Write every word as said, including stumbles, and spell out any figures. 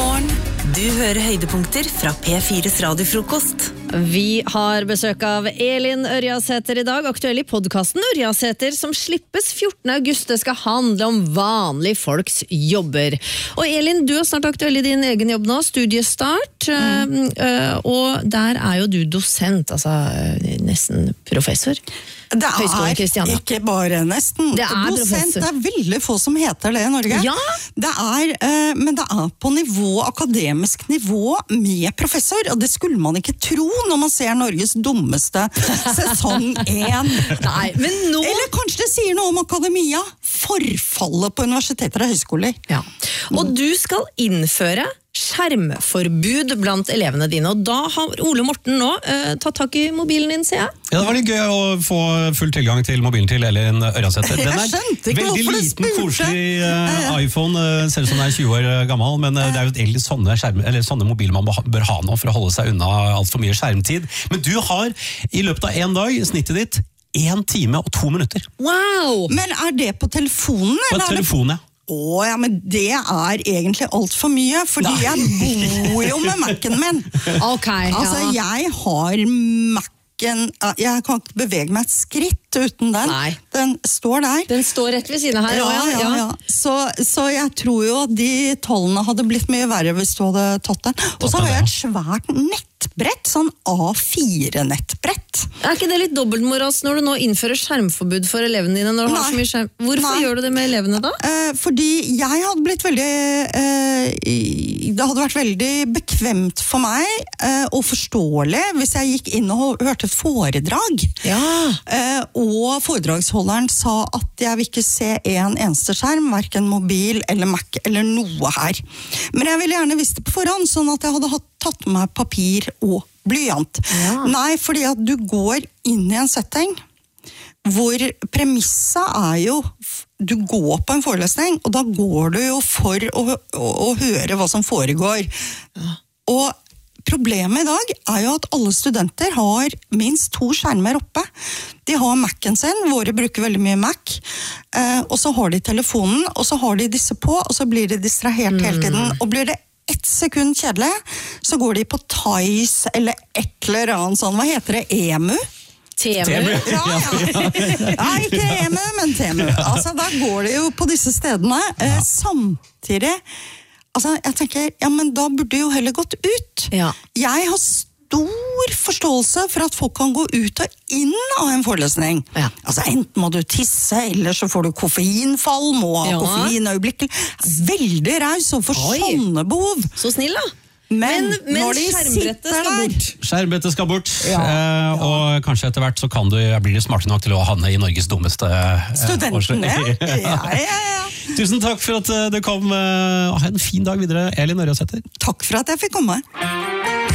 Morgen. Du hører høydepunkter fra P fires radiofrokost. Vi har besøk av Elin Ørjasæter i dag, aktuell i podcasten Ørjasæter, som slippes fjortende august. Det skal handle om vanlige folks jobber. Og Elin, du er snart aktuell i din egen jobb nå, studiestart, mm. og der er jo du dosent, altså nesten professor. Det er ikke bare nesten. Det er dosent, det er veldig få som heter det i Norge. Ja. Det er, men det er på nivå, akademisk nivå med professor, og det skulle man ikke tro når man ser Norges dummeste sesong én. Nei, men nå... Eller kanskje det sier noe om akademia, forfallet på universiteter og høyskoler. Ja. Og du skal innføre skjermforbud blant elevene dine, og da har Ole Morten nå eh, tatt tak i mobilen din, ser jeg. Ja, det var litt gøy å få full tilgang til mobilen til Elin Ørjasæter. Den er veldig liten, koselig uh, iPhone, uh, ser ut som den er tjue år gammel, men uh, det er jo egentlig sånne, skjerm, eller sånne mobiler man bør ha nå for å holde seg unna alt for mye skjermtid. Men du har i løpet av en dag snittet ditt en time og to minutter. Wow! Men er det på telefonen? På eller telefonen, ja. Å, ja, men det er egentlig alt for mye, fordi Nei. jeg bor jo med Mac'en min. Ok, ja. Altså, jeg har Mac'en, jeg kan ikke bevege meg et skritt uten den. Nei. Den står der. Den står rett ved siden av her. Ja, ja, ja. ja. Så, så jeg tror jo at de tallene hadde blitt mye verre hvis du hadde tatt den. Og så har jeg et svært nettbrett, sånn A fire nettbrett. Er ikke det litt dobbeltmorals når du nå innfører skjermforbud for elevene dine? Når du har så mye skjerm? Hvorfor Nei. gjør du det med elevene da? Eh, fordi jeg hadde blitt veldig, eh, det hadde vært veldig bekvemt for meg eh, og forståelig hvis jeg gikk inn og hørte et foredrag. Ja. Eh, og foredragsholderen sa at jeg vil ikke se en eneste skjerm, hverken mobil eller Mac eller noe her. Men jeg ville gjerne visst det på forhånd, sånn at jeg hadde hatt, tatt med meg papir og blyant. Ja. Nei, fordi at du går inn i en setting hvor premisset er jo, du går på en forelesning, og da går du jo for å, å, å høre hva som foregår. Ja. Og problemet i dag er jo at alle studenter har minst to skjermer oppe. De har Mac'en sin, våre bruker veldig mye Mac, eh, og så har de telefonen, og så har de disse på, og så blir de distrahert mm. hele tiden, og blir det ett sekund kjedelig, så går de på Tice eller et eller annet sånn, hva heter det, Emu? Temu. Ja, ja. ja, ikke Emu, men Temu. Altså, da går det jo på disse stedene, eh, samtidig, altså, jeg tenker, ja, men da burde jo heller gått ut. Ja. Jeg har stor forståelse for at folk kan gå ut og inn av en forelesning. Ja. Altså, enten må du tisse, eller så får du koffeinfall, må ha ja. koffeinøyeblikk. Veldig raus og for Oi. sånne behov. Så snill da. Men, men, men når de skjermbrettet skal der, bort. Skjermbrettet skal bort, ja, ja. Eh, og kanskje etter hvert så kan du, blir du smarte nok til å havne i Norges dummeste eh, Studentene. ja, ja, ja. Tusen takk for at du kom. Ha en fin dag videre, Elin Ørjasæter. Takk for at jeg fikk komme.